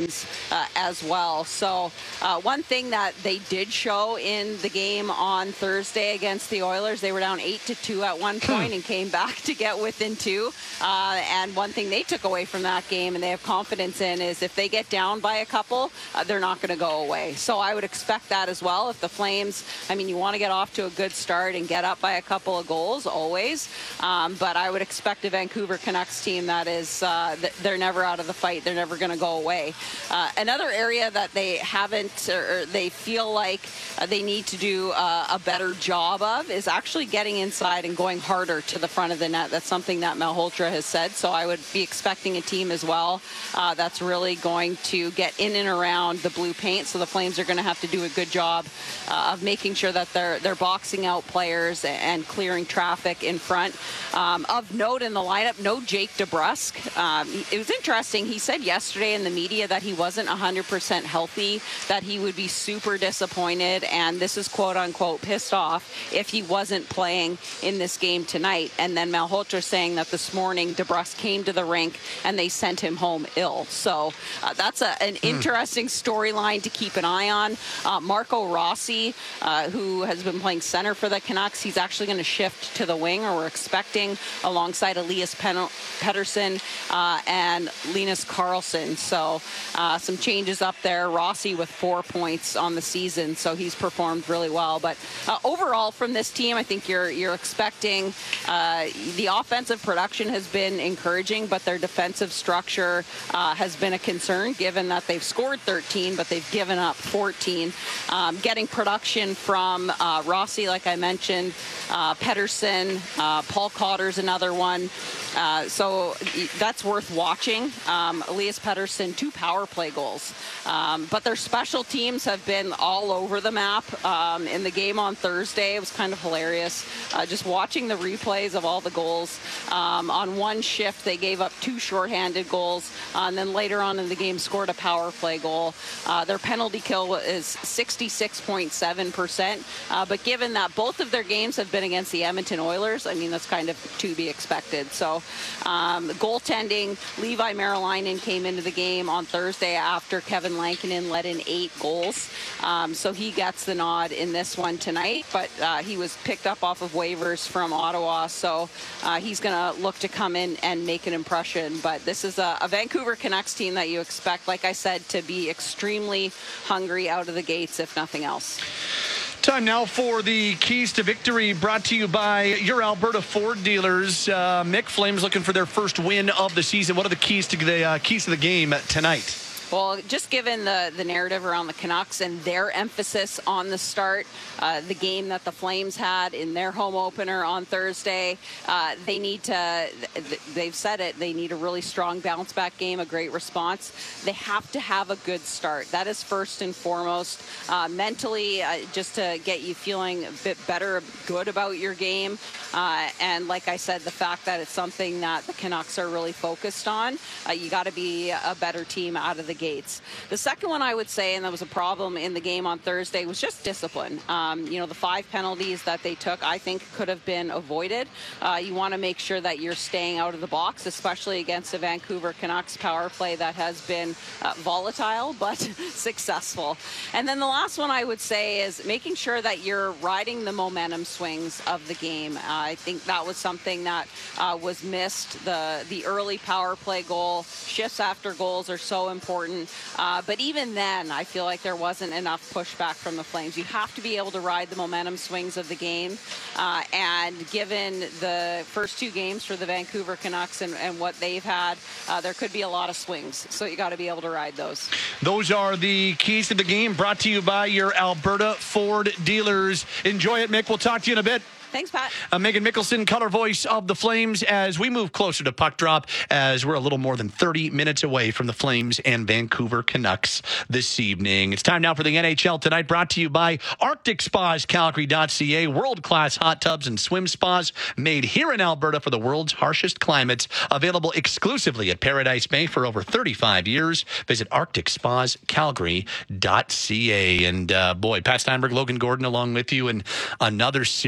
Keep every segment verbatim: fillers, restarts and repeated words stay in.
Flames uh, as well. So uh, one thing that they did show in the game on Thursday against the Oilers, they were down eight to two at one point and came back to get within two. Uh, and one thing they took away from that game and they have confidence in is if they get down by a couple, uh, they're not going to go away. So I would expect that as well. If the Flames, I mean, you want to get off to a good start and get up by a couple of goals always. Um, but I would expect a Vancouver Canucks team that is, uh, they're never out of the fight. They're never going to go away. Uh, another area that they haven't, or they feel like uh, they need to do uh, a better job of is actually getting inside and going harder to the front of the net. That's something that Malhotra has said. So I would be expecting a team as well uh, that's really going to get in and around the blue paint. So the Flames are going to have to do a good job uh, of making sure that they're they're boxing out players and clearing traffic in front. Um, of note in the lineup, no Jake DeBrusk. Um, it was interesting. He said yesterday in the media that he wasn't one hundred percent healthy, that he would be super disappointed, and this is quote unquote pissed off if he wasn't playing in this game tonight. And then Malhotra saying that this morning DeBrusk came to the rink and they sent him home ill. So uh, that's a, an interesting storyline to keep an eye on. Uh, Marco Rossi, uh, who has been playing center for the Canucks, he's actually going to shift to the wing, or we're expecting, alongside Elias Pen- Pettersson uh, and Linus Karlsson. So uh, some changes up there. Rossi with four points on the season, so he's performed really well. But uh, overall from this team, I think you're you're expecting uh, the offensive production has been encouraging, but their defensive structure uh, has been a concern, given that they've scored thirteen, but they've given up fourteen. Um, getting production from uh, Rossi, like I mentioned, uh, Pettersson, uh, Paul Cotter's another one. Uh, so that's worth watching. Um, Elias Pettersson, two power play goals. Um, but their special teams have been all over the map. Um, in the game on Thursday, it was kind of hilarious. Uh, just watching the replays of all the goals. Um, on one shift, they gave up two shorthanded goals, uh, and then later on in the game scored a power play goal. Uh, their penalty kill is sixty-six point seven percent. Uh, but given that both of their games have been against the Edmonton Oilers, I mean, that's kind of to be expected. So um, goaltending, Levi Marilainen came into the game on Thursday after Kevin Lankinen let in eight goals. Um, so he gets the nod in this one tonight, but uh, he was picked up off of waivers from Ottawa. So uh, he's going to look to come in and make an impression. But this is a, a Vancouver Canucks team that you expect, like I said, to be extremely hungry out of the gates, if nothing else. Time now for the Keys to Victory, brought to you by your Alberta Ford dealers. Uh, Mick, Flames looking for their first win of the season. What are the keys to the uh, keys to the game tonight? Well, just given the, the narrative around the Canucks and their emphasis on the start, uh, the game that the Flames had in their home opener on Thursday, uh, they need to, they've said it, they need a really strong bounce back game, a great response. They have to have a good start. That is first and foremost. Uh, mentally, uh, just to get you feeling a bit better, good about your game. Uh, and like I said, the fact that it's something that the Canucks are really focused on, uh, you got to be a better team out of the gates. The second one I would say, and that was a problem in the game on Thursday, was just discipline. Um, you know, the five penalties that they took, I think, could have been avoided. Uh, you want to make sure that you're staying out of the box, especially against a Vancouver Canucks power play that has been uh, volatile but successful. And then the last one I would say is making sure that you're riding the momentum swings of the game. Uh, I think that was something that uh, was missed. The, the early power play goal, shifts after goals are so important. Uh, but even then, I feel like there wasn't enough pushback from the Flames. You have to be able to ride the momentum swings of the game. Uh, and given the first two games for the Vancouver Canucks and, and what they've had, uh, there could be a lot of swings. So you got to be able to ride those. Those are the keys to the game, brought to you by your Alberta Ford dealers. Enjoy it, Mick. We'll talk to you in a bit. Thanks, Pat. Uh, Megan Mickelson, color voice of the Flames, as we move closer to puck drop, as we're a little more than thirty minutes away from the Flames and Vancouver Canucks this evening. It's time now for the N H L Tonight, brought to you by Arctic Spas, Calgary dot C A, world-class hot tubs and swim spas made here in Alberta for the world's harshest climates. Available exclusively at Paradise Bay for over thirty-five years. Visit Arctic Spas, Calgary dot C A. And uh, boy, Pat Steinberg, Logan Gordon along with you, and another serious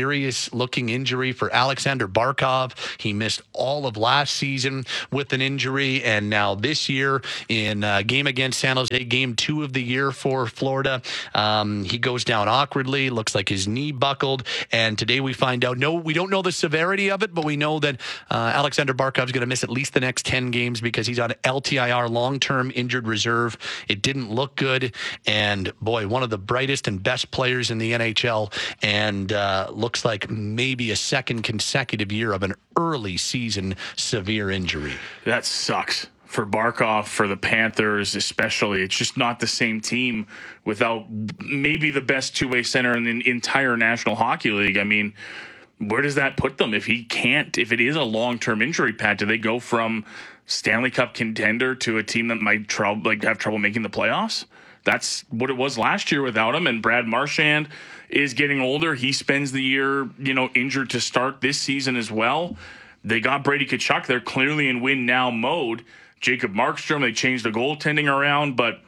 looking injury for Alexander Barkov. He missed all of last season with an injury, and now this year in a game against San Jose, game two of the year for Florida, um, he goes down awkwardly. Looks like his knee buckled, and today we find out, no, we don't know the severity of it, but we know that uh, Alexander Barkov is going to miss at least the next ten games because he's on L T I R, long-term injured reserve. It didn't look good, and boy, one of the brightest and best players in the N H L, and uh, looks like maybe a second consecutive year of an early season severe injury. That sucks for Barkov, for the Panthers especially. It's just not the same team without maybe the best two-way center in the entire National Hockey League. I mean, where does that put them if he can't, if it is a long-term injury, Pat? Do they go from Stanley Cup contender to a team that might trouble, like have trouble making the playoffs? That's what it was last year without him. And Brad Marchand is getting older. He spends the year, you know, injured to start this season as well. They got Brady Tkachuk. They're clearly in win now mode. Jacob Markstrom, they changed the goaltending around, but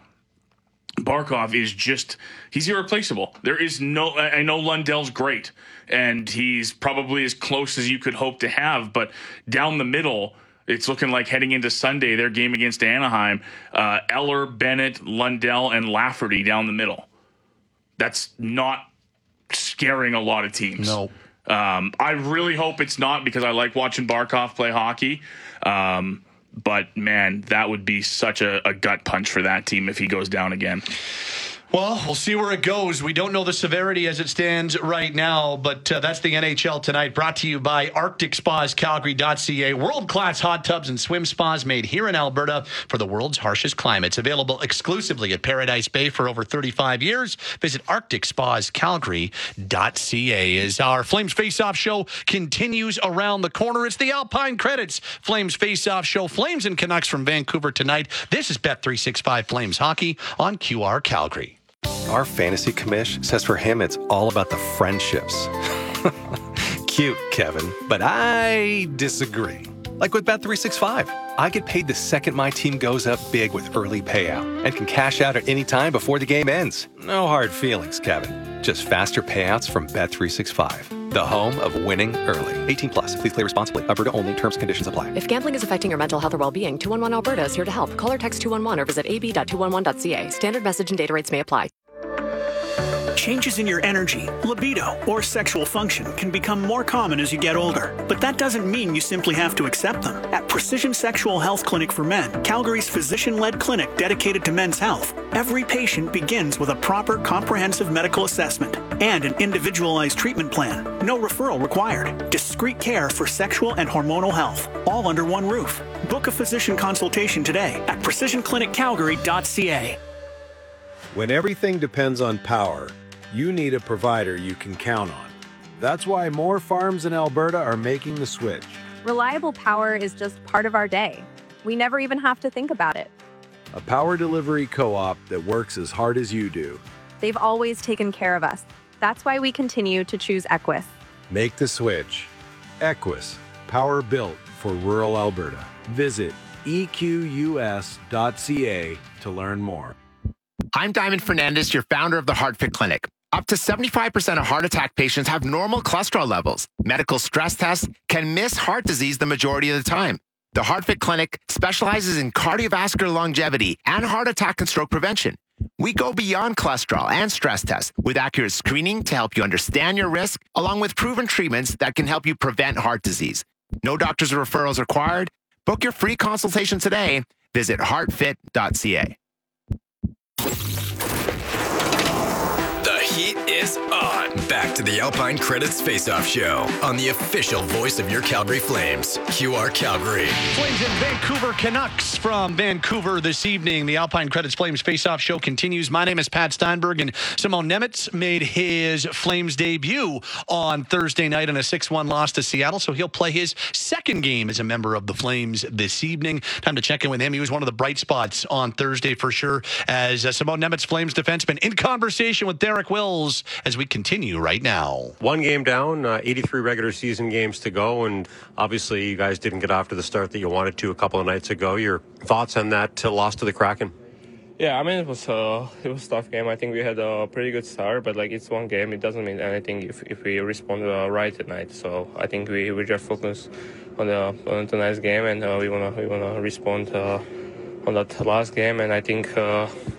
Barkov is just, he's irreplaceable. There is no, I know Lundell's great, and he's probably as close as you could hope to have, but down the middle, it's looking like heading into Sunday, their game against Anaheim, uh, Eller, Bennett, Lundell, and Lafferty down the middle. That's not scaring a lot of teams. No. Um, I really hope it's not, because I like watching Barkov play hockey. Um, but, man, that would be such a, a gut punch for that team if he goes down again. Well, we'll see where it goes. We don't know the severity as it stands right now, but uh, that's the N H L tonight, brought to you by Arctic Spas Calgary dot C A. World-class hot tubs and swim spas made here in Alberta for the world's harshest climates. Available exclusively at Paradise Bay for over thirty-five years. Visit Arctic Spas Calgary dot C A. As our Flames Face-Off show continues around the corner, it's the Alpine Credits Flames Face-Off show. Flames and Canucks from Vancouver tonight. This is Bet three sixty-five Flames Hockey on Q R Calgary. Our fantasy commish says for him it's all about the friendships. Cute, Kevin, but I disagree. Like with Bet three sixty-five, I get paid the second my team goes up big with early payout and can cash out at any time before the game ends. No hard feelings, Kevin. Just faster payouts from Bet three sixty-five, the home of winning early. eighteen plus. Please play responsibly. Alberta only. Terms and conditions apply. If gambling is affecting your mental health or well-being, two one one Alberta is here to help. Call or text two one one or visit a b dot two one one dot c a. Standard message and data rates may apply. Changes in your energy, libido, or sexual function can become more common as you get older. But that doesn't mean you simply have to accept them. At Precision Sexual Health Clinic for Men, Calgary's physician-led clinic dedicated to men's health, every patient begins with a proper comprehensive medical assessment and an individualized treatment plan. No referral required. Discreet care for sexual and hormonal health, all under one roof. Book a physician consultation today at precision clinic calgary dot c a. When everything depends on power, you need a provider you can count on. That's why more farms in Alberta are making the switch. Reliable power is just part of our day. We never even have to think about it. A power delivery co-op that works as hard as you do. They've always taken care of us. That's why we continue to choose Equus. Make the switch. Equus, power built for rural Alberta. Visit e q u s dot c a to learn more. I'm Diamond Fernandez, your founder of the HeartFit Clinic. Up to seventy-five percent of heart attack patients have normal cholesterol levels. Medical stress tests can miss heart disease the majority of the time. The HeartFit Clinic specializes in cardiovascular longevity and heart attack and stroke prevention. We go beyond cholesterol and stress tests with accurate screening to help you understand your risk, along with proven treatments that can help you prevent heart disease. No doctors or referrals required. Book your free consultation today. Visit heart fit dot c a. The heat is on. Back to the Alpine Credits Face-Off Show on the official voice of your Calgary Flames, Q R Calgary. Flames and Vancouver Canucks from Vancouver this evening. The Alpine Credits Flames Face-Off Show continues. My name is Pat Steinberg, and Simon Nemec made his Flames debut on Thursday night in a six one loss to Seattle, so he'll play his second game as a member of the Flames this evening. Time to check in with him. He was one of the bright spots on Thursday for sure, as uh, Simon Nemec, Flames defenseman, in conversation with Derek Wills as we continue right now. One game down, uh, eighty-three regular season games to go, and obviously you guys didn't get off to the start that you wanted to a couple of nights ago. Your thoughts on that uh, loss to the Kraken? Yeah, I mean, it was uh, it was a tough game. I think we had a pretty good start, but like it's one game. It doesn't mean anything if, if we respond uh, right tonight. So I think we, we just focus on the on tonight's game, and uh, we wanna we wanna respond uh, on that last game. And I think uh,